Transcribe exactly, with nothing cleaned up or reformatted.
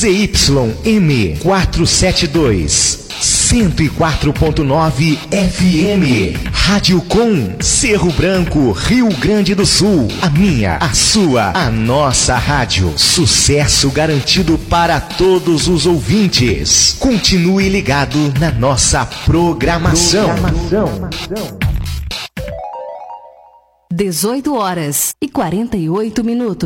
Z Y M quatrocentos e setenta e dois, cento e quatro ponto nove F M. Rádio Com, Cerro Branco, Rio Grande do Sul. A minha, a sua, a nossa rádio. Sucesso garantido para todos os ouvintes. Continue ligado na nossa programação. programação. dezoito horas e quarenta e oito minutos.